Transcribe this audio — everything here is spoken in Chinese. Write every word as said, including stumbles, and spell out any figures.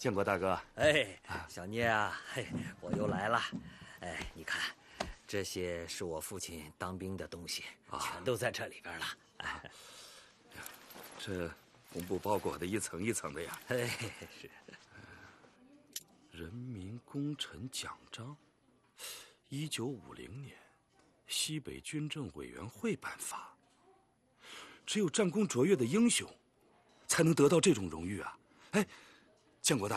建国大哥。 哎，小聂啊，嘿，我又来了。哎，你看，这些是我父亲当兵的东西，啊、全都在这里边了。哎， 这红布包裹的一层一层的呀。 哎，是。 人民功臣奖章，一九五零年，西北军政委员会颁发。只有战功卓越的英雄，才能得到这种荣誉啊！哎，建国大哥。